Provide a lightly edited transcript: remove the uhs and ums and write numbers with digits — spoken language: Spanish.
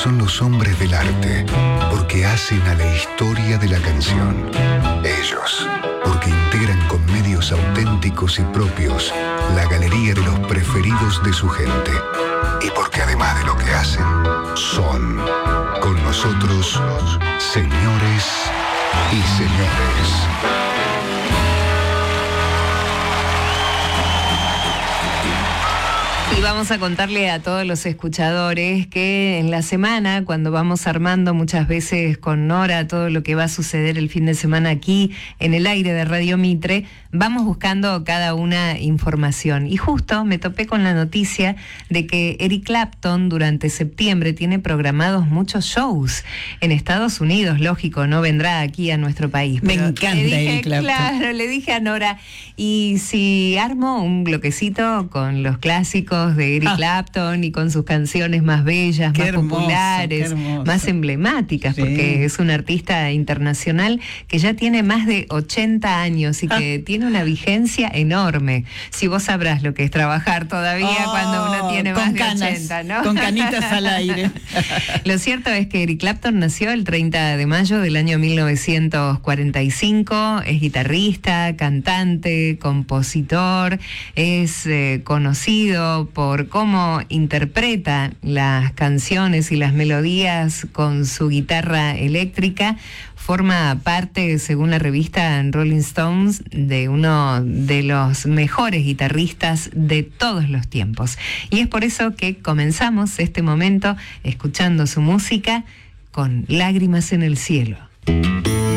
son los hombres del arte, porque hacen a la historia de la canción. Ellos, porque integran con medios auténticos y propios la galería de los preferidos de su gente. Y porque además de lo que hacen, son, con nosotros, señores y señores. Y vamos a contarle a todos los escuchadores que en la semana, cuando vamos armando muchas veces con Nora todo lo que va a suceder el fin de semana aquí en el aire de Radio Mitre, vamos buscando cada una información. Y justo me topé con la noticia de que Eric Clapton durante septiembre tiene programados muchos shows en Estados Unidos. Lógico, no vendrá aquí a nuestro país. Me encanta Eric Clapton. Claro, le dije a Nora, y si armo un bloquecito con los clásicos de Eric Clapton y con sus canciones más bellas, qué más hermoso, populares, más emblemáticas, porque es un artista internacional que ya tiene más de 80 años y que tiene una vigencia enorme. Si vos sabrás lo que es trabajar todavía cuando uno tiene más de 80, ¿no? Con canitas al aire. Lo cierto es que Eric Clapton nació el 30 de mayo del año 1945, es guitarrista, cantante, compositor, es conocido por cómo interpreta las canciones y las melodías con su guitarra eléctrica. Forma parte, según la revista Rolling Stones, de uno de los mejores guitarristas de todos los tiempos. Y es por eso que comenzamos este momento escuchando su música con Lágrimas en el cielo.